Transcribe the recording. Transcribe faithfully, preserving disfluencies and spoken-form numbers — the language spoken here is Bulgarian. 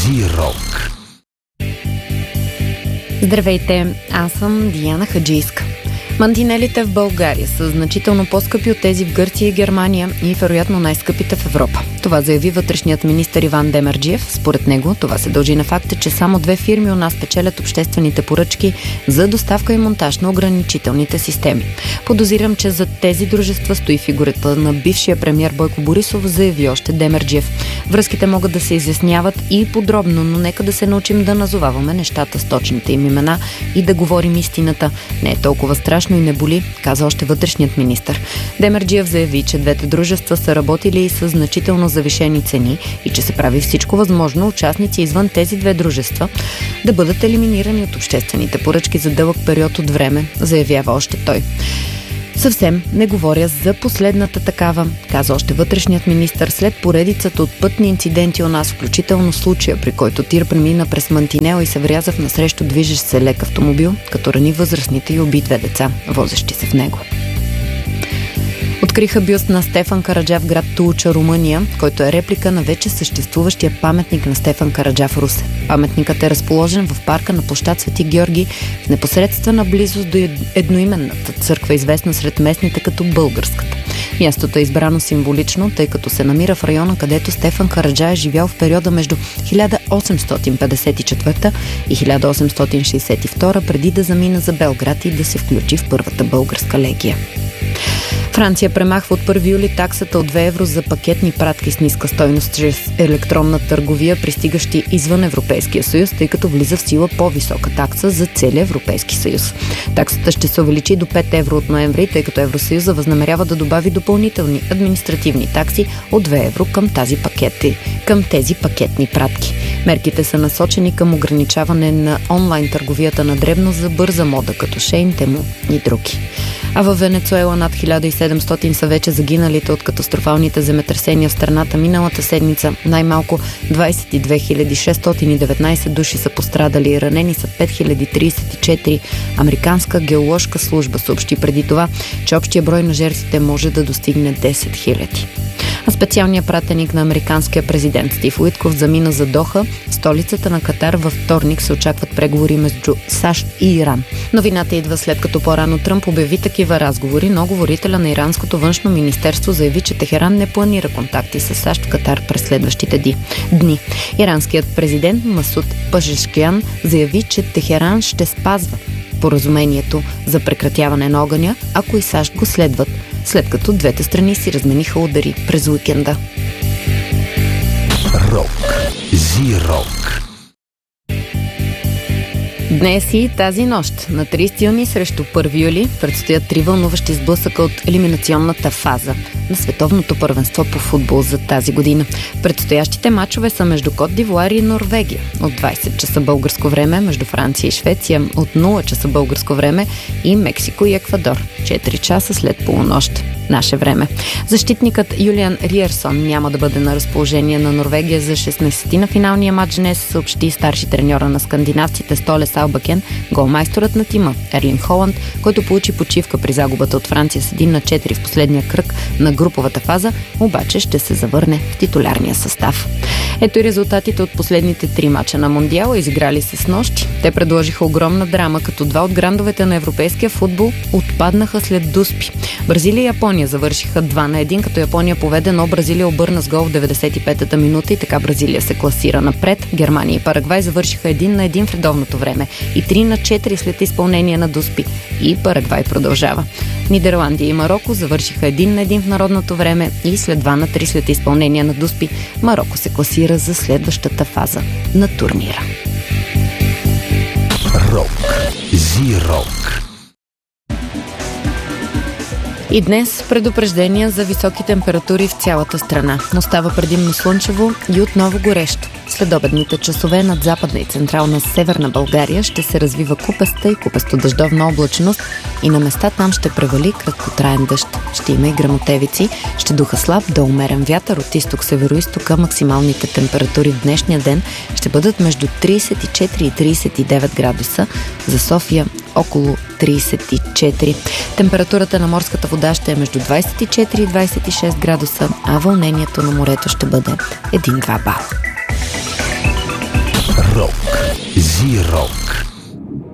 Зирок. Здравейте, аз съм Диана Хаджийска. Мантинелите в България са значително по-скъпи от тези в Гърция и Германия и вероятно най-скъпите в Европа. Това заяви вътрешният министър Иван Демерджиев. Според него това се дължи на факта, че само две фирми у нас печелят обществените поръчки за доставка и монтаж на ограничителните системи. Подозирам, че зад тези дружества стои фигурата на бившия премиер Бойко Борисов, заяви още Демерджиев. Връзките могат да се изясняват и подробно, но нека да се научим да назоваваме нещата с точните им имена и да говорим истината. Не е толкова страшно и не боли, каза още вътрешният министър. Демерджиев заяви, че двете дружества са работили и с значително завишени цени и че се прави всичко възможно участници извън тези две дружества да бъдат елиминирани от обществените поръчки за дълъг период от време, заявява още той. Съвсем не говоря за последната такава, каза още вътрешният министър, след поредицата от пътни инциденти у нас, включително случая, при който тир премина през мантинела и се вряза в насрещу движещ се лек автомобил, като рани възрастните и уби две деца, возещи се в него. Откриха бюст на Стефан Караджа в град Тулча, Румъния, който е реплика на вече съществуващия паметник на Стефан Караджа в Русе. Паметникът е разположен в парка на площад Свети Георги, в непосредствена близост до едноименната църква, известна сред местните като Българската. Мястото е избрано символично, тъй като се намира в района, където Стефан Караджа е живял в периода между хиляда осемстотин петдесет и четвърта и хиляда осемстотин шейсет и втора, преди да замина за Белград и да се включи в първата българска легия. Франция премахва от първи юли таксата от две евро за пакетни пратки с ниска стойност чрез електронна търговия, пристигащи извън Европейския съюз, тъй като влиза в сила по-висока такса за целия Европейски съюз. Таксата ще се увеличи до пет евро от ноември, тъй като Евросъюза възнамерява да добави допълнителни административни такси от две евро към, тази пакети, към тези пакетни пратки. Мерките са насочени към ограничаване на онлайн търговията на дребно за бърза мода, като Shein, Temu и други. А във Венецуела над хиляда и седемстотин са вече загиналите от катастрофалните земетресения в страната миналата седмица. Най-малко двадесет и две хиляди шестстотин и деветнадесет души са пострадали и ранени са пет хиляди тридесет и четири. Американска геоложка служба съобщи преди това, че общия брой на жертвите може да достигне десет хиляди. А специалният пратеник на американския президент Стив Уитков замина за Доха, столицата на Катар. Във вторник се очакват преговори между САЩ и Иран. Новината идва след като по-рано Тръмп обяви такива разговори, но говорителя на иранското външно министерство заяви, че Техеран не планира контакти с САЩ в Катар през следващите дни. Иранският президент Масуд Пешешкиян заяви, че Техеран ще спазва споразумението за прекратяване на огъня, ако и САЩ го следват, след като двете страни си размениха удари през уикенда. Рок. Зирок. Днес и тази нощ, на тридесети юни срещу първи юли, предстоят три вълнуващи сблъсъка от елиминационната фаза на световното първенство по футбол за тази година. Предстоящите мачове са между Кот д'Ивоар и Норвегия от двадесет часа българско време, между Франция и Швеция от нула часа българско време и Мексико и Еквадор четири часа след полунощ наше време. Защитникът Юлиан Риерсон няма да бъде на разположение на Норвегия за шестнадесети на финалния матч днес, съобщи старши треньора на скандинавците Столе Салбакен. Голмайсторът на тима Ерлинг Холанд, който получи почивка при загубата от Франция с един на четири в последния кръг на груповата фаза, обаче ще се завърне в титулярния състав. Ето и резултатите от последните три мача на Мондиала, изиграли се с нощи. Те предложиха огромна драма, като два от грандовете на европейския футбол отпаднаха след дуспи. Бразилия и Япония завършиха два на един, като Япония поведе, но Бразилия обърна с гол в деветдесет и петата минута и така Бразилия се класира напред. Германия и Парагвай завършиха един на един в редовното време и три на четири след изпълнение на дуспи. И Парагвай продължава. Нидерландия и Мароко завършиха един на един в народното време и след два на три след изпълнение на дуспи Мароко се класира за следващата фаза на турнира. Рок. Зирок. И днес предупреждения за високи температури в цялата страна, но става предимно слънчево и отново горещо. Следобедните часове над западна и централна северна България ще се развива купеста и купесто-дъждовна облачност и на места там ще превали краткотраен дъжд. Ще има и гръмотевици, ще духа слаб до умерен вятър от изток-североистока. Максималните температури в днешния ден ще бъдат между тридесет и четири и тридесет и девет градуса, за София около тридесет и четири. Температурата на морската вода ще е между двадесет и четири и двадесет и шест градуса, а вълнението на морето ще бъде един-два бала. Зирок. Зирок.